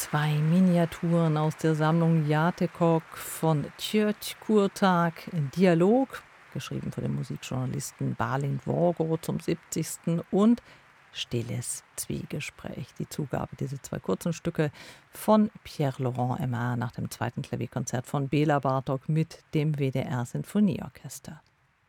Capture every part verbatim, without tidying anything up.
Zwei Miniaturen aus der Sammlung Játékok von György Kurtág in Dialog, geschrieben von dem Musikjournalisten Bálint Varga zum siebzigsten und Stilles Zwiegespräch, die Zugabe dieser zwei kurzen Stücke von Pierre-Laurent Aimard nach dem zweiten Klavierkonzert von Béla Bartók mit dem W D R-Sinfonieorchester.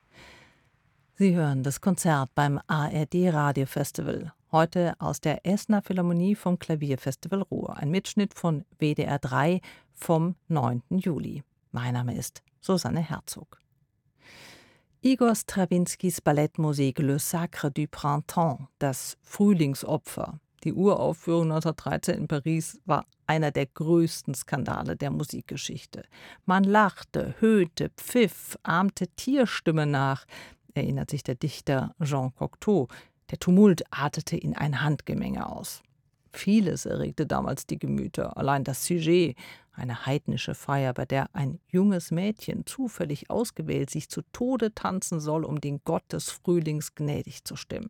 Sie hören das Konzert beim A R D-Radiofestival. Heute aus der Essener Philharmonie vom Klavierfestival Ruhr. Ein Mitschnitt von W D R drei vom neunten Juli. Mein Name ist Susanne Herzog. Igor Strawinskys Ballettmusik Le Sacre du Printemps, das Frühlingsopfer. Die Uraufführung neunzehnhundertdreizehn in Paris war einer der größten Skandale der Musikgeschichte. Man lachte, höhnte, pfiff, ahmte Tierstimmen nach, erinnert sich der Dichter Jean Cocteau. Der Tumult artete in ein Handgemenge aus. Vieles erregte damals die Gemüter. Allein das Sujet, eine heidnische Feier, bei der ein junges Mädchen zufällig ausgewählt sich zu Tode tanzen soll, um den Gott des Frühlings gnädig zu stimmen.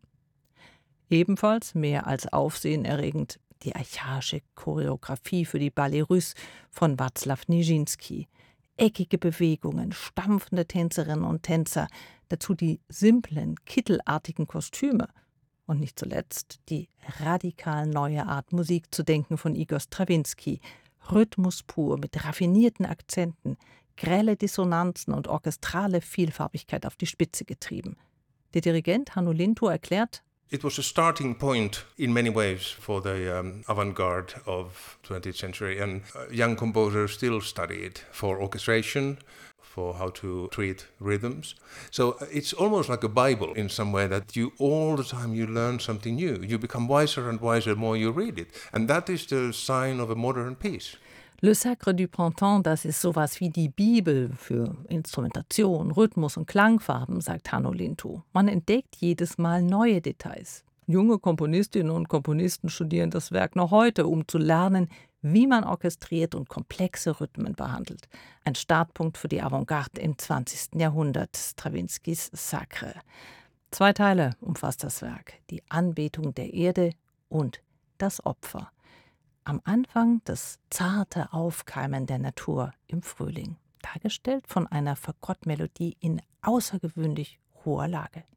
Ebenfalls mehr als aufsehenerregend die archaische Choreografie für die Ballets Russes von Wacław Nijinsky. Eckige Bewegungen, stampfende Tänzerinnen und Tänzer, dazu die simplen, kittelartigen Kostüme und nicht zuletzt die radikal neue Art, Musik zu denken von Igor Strawinsky. Rhythmus pur mit raffinierten Akzenten, grelle Dissonanzen und orchestrale Vielfarbigkeit auf die Spitze getrieben. Der Dirigent Hannu Lintu erklärt: It was a starting point in many ways for the um, avant-garde of twentieth century, and uh, young composers still studied for orchestration, for how to treat rhythms. So uh, it's almost like a Bible in some way, that you all the time you learn something new. You become wiser and wiser the more you read it. And that is the sign of a modern piece. Le Sacre du Printemps, das ist sowas wie die Bibel für Instrumentation, Rhythmus und Klangfarben, sagt Hannu Lintu. Man entdeckt jedes Mal neue Details. Junge Komponistinnen und Komponisten studieren das Werk noch heute, um zu lernen, wie man orchestriert und komplexe Rhythmen behandelt. Ein Startpunkt für die Avantgarde im zwanzigsten Jahrhundert, Strawinskys Sacre. Zwei Teile umfasst das Werk: die Anbetung der Erde und das Opfer. Am Anfang das zarte Aufkeimen der Natur im Frühling, dargestellt von einer Fagottmelodie in außergewöhnlich hoher Lage.